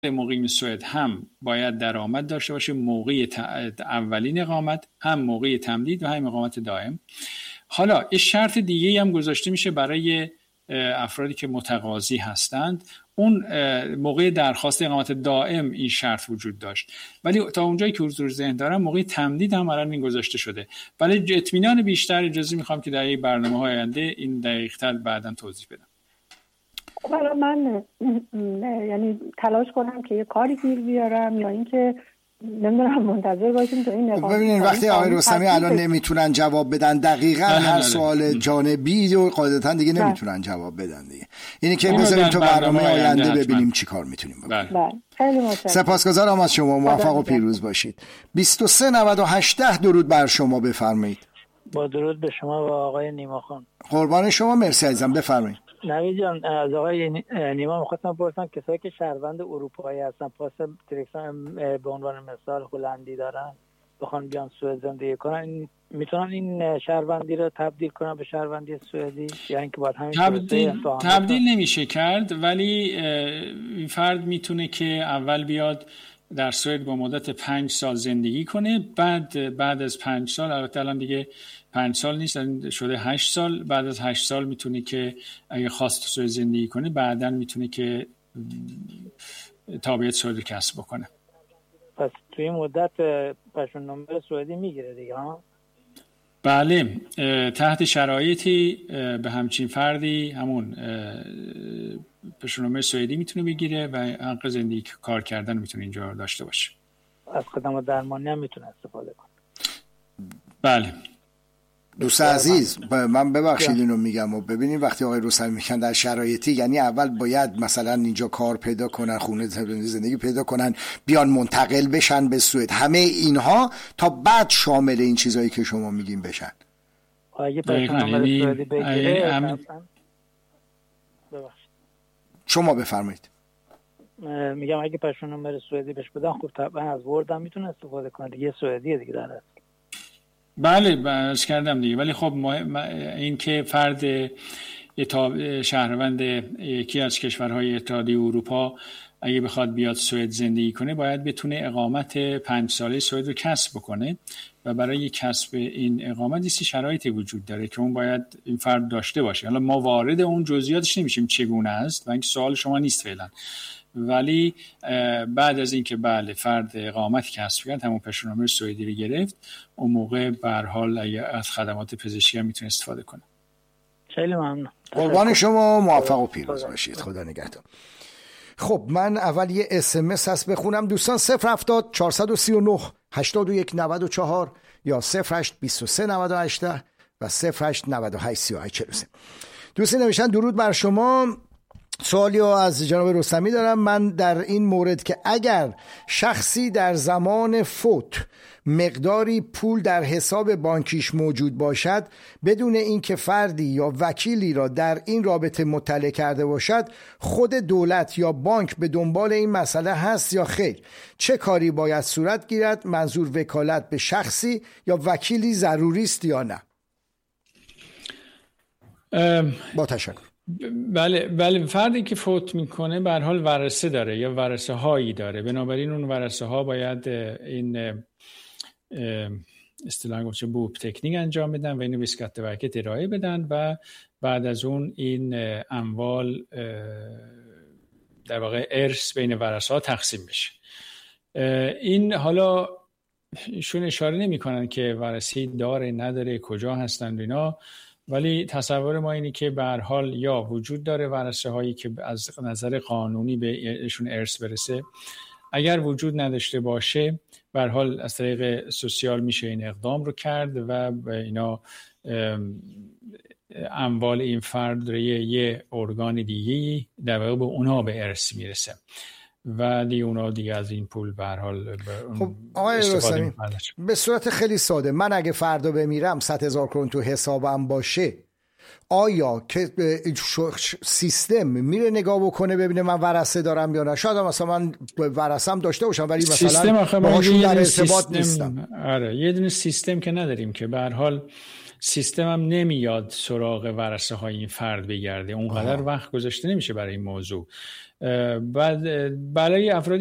مقیم سوئد هم باید درآمد داشته باشه موقع اولین اقامت، هم موقع تمدید و هم اقامت دائم. حالا یه شرط دیگه هم گذاشته میشه برای افرادی که متقاضی هستند. اون موقع درخواست اقامت دائم این شرط وجود داشت، ولی تا اونجایی که حضور ذهن دارم موقع تمدید هم الان این گذاشته شده. ولی اطمینان بیشتر اجازه میخوام که در این برنامه‌های آینده این دقیق‌تر بعداً توضیح بدم. حالا من یعنی تلاش کنم که یه کاری گیر بیارم یا اینکه نمیدونم منتظر باشیم تا این نقاط. ببینید وقتی آقای رستمی الان نمیتونن جواب بدن دقیقاً هر سوال جانبی و قاعدتاً دیگه نمیتونن جواب بدن دیگه. اینی که بذاریم تو برنامه آینده ببینیم چی کار میتونیم بکنیم. بله. خیلی متشکرم. سپاسگزارم از شما. موفق و پیروز باشید. 2398 درود بر شما، بفرمایید. با درود به شما و آقای نیما خان. قربان شما، مرسی عزیزم، بفرمایید. نوید جان، از آقای نیما می‌خواستم بپرسم کسایی که شهروند اروپایی هستن پاس تریکسان به عنوان مثال هلندی دارن بخوان بیان سوئد زندگی کنن، میتونن این شهروندی رو تبدیل کنن به شهروندی سوئدی یا اینکه باید همین تبدیل نمیشه کرد؟ ولی این فرد میتونه که اول بیاد در سوئد با مدت 5 سال زندگی کنه، بعد از 5 سال، البته الان دیگه 5 سال نیست، شده 8 سال، بعد از 8 سال میتونه که اگه خواست سوئد زندگی کنه بعداً میتونه که تابعیت سوئد کسب بکنه. پس توی مدت پشون نمبر سوئدی میگیره دیگه ها؟ بله، تحت شرایطی به همچین فردی همون پشونومه سوئدی میتونه بگیره و حق زندگی کار کردن میتونه اینجا داشته باشه. از خدمات درمانی هم میتونه استفاده کنه. بله. دوست عزیز، من ببخشید اینو میگم و ببینید وقتی آقای رستمی میگن در شرایطی، یعنی اول باید مثلا اینجا کار پیدا کنن، خونه زندگی پیدا کنن، بیان منتقل بشن به سوئد، همه اینها تا بعد شامل این چیزایی که شما میگین بشن. اگه پشونومه سوئدی بگیره شما بفرمایید. میگم اگه پشونومه سوئدی بهش بدن خب طبعا از ورد هم میتونه استفاده کنه دیگه، سوئدیه دیگه در اصل. بله بس کردم دیگه، ولی خب این که فرد شهروند یکی از کشورهای اتحادیه اروپا اگه بخواد بیاد سوئد زندگی کنه باید بتونه اقامت 5 ساله سوئد رو کسب بکنه و برای کسب این اقامت دیسی شرایطی وجود داره که اون باید این فرد داشته باشه. حالا ما وارد اون جزئیاتش نمیشیم چگونه است و اینکه سوال شما نیست فعلا، ولی بعد از اینکه بله فرد اقامت کسب کرد، همون پشونومه سوئدی رو گرفت، اون موقع به هر حال از خدمات پزشکی هم میتونه استفاده کنه. خیلی ممنون. قربان شما، موفق و پیروز باشید. خدا نگهدار. خب من اول یه SMS هست بخونم. دوستان 070 439 8194 یا 08 23 98 و 08 98 38 43. دوستان نوشتن درود بر شما، سوالی رو از جناب رستمی دارم. من در این مورد که اگر شخصی در زمان فوت مقداری پول در حساب بانکیش موجود باشد بدون اینکه فردی یا وکیلی را در این رابطه مطلع کرده باشد، خود دولت یا بانک به دنبال این مسئله هست یا خیر؟ چه کاری باید صورت گیرد؟ منظور وکالت به شخصی یا وکیلی ضروری است یا نه؟ با تشکر. بله فردی که فوت میکنه به هر حال ورثه داره یا ورثه هایی داره، بنابراین اون ورثه ها باید این اصطلاحاً گفته بوب تکنیک انجام بدن و اینو به اسکاتوارکت ارائه بدن و بعد از اون این اموال در واقع ارث بین ورثه ها تقسیم بشه. این حالا ایشون اشاره نمی‌کنن که ورثه‌ای داره نداره کجا هستند اینا، ولی تصور ما اینه که به هر حال یا وجود داره ورثه هایی که از نظر قانونی بهشون ارث برسه، اگر وجود نداشته باشه به هر حال از طریق سوسیال میشه این اقدام رو کرد و اینا اموال این فرد رو یه ارگان دیگه‌ای در واقع به اونا به ارث میرسه و دیگه اونا دیگه از این پول به هر حال خب آقای رستمی به صورت خیلی ساده، من اگه فردا بمیرم 100,000 کرون تو حسابم باشه، آیا که سیستم میره نگاه بکنه ببینه من ورثه دارم یا نه؟ شاید مثلا من ورثه‌ام داشته باشم ولی مثلا باهاشون در ارتباط نیستم. آره یه دونه سیستم که نداریم که به هر حال سیستم هم نمیاد سراغ ورثه های این فرد بگرده، اونقدر وقت گذاشته نمیشه برای این موضوع. بعد برای افرادی